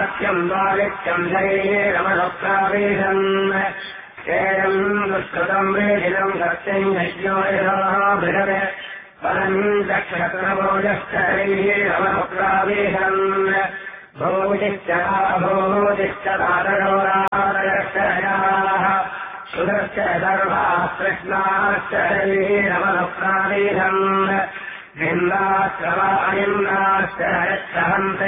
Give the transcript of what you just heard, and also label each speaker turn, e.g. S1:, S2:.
S1: वाक्यम् वालित्यम् शरीरमनुप्रावेशन् केयम् दुष्कृतम् वेदिनम् सत्यम् यज्ञो यथाः बृहत् परम् चक्षत्रभोजश्च शरीरमनुप्रावेशन् भोजिश्च भोजिश्च तारयोरादयश्चयाः सुरश्च सर्वाः कृष्णाश्च शरीरमनुप्रावेशन् निन्दाश्च वा निन्दाश्च यच्छन्ते